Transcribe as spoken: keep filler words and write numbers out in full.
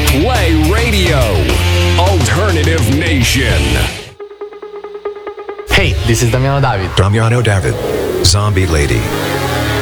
Play Radio. Alternative Nation. Hey, this is Damiano David. Damiano David. Zombie Lady.